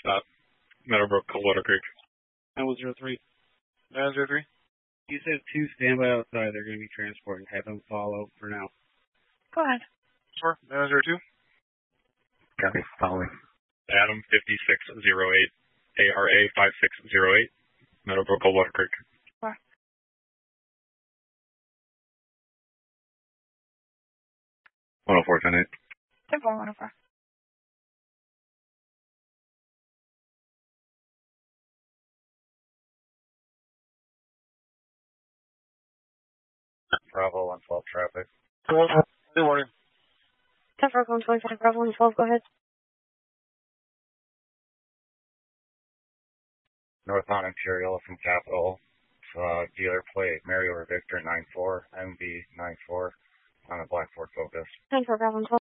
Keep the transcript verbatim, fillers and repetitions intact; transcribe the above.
stop. Meadowbrook, Coldwater Creek. nine one zero three. nine zero three. You said two standby outside. They're going to be transporting. Have them follow for now. Go ahead. Sure. nine zero two. Copy. Following. Adam fifty-six oh eight. A R A five six oh eight. Meadowbrook, Coldwater Creek. Where? one oh four, ten eight. ten four, one oh four. Bravo, one twelve traffic. Good morning. ten four, one twenty-five, Bravo, one twelve, go ahead. Northbound Imperial from Capital. Uh, dealer plate, Mary over Victor nine four, M V nine four on a Black Ford Focus. ten four, Bravo, one twelve.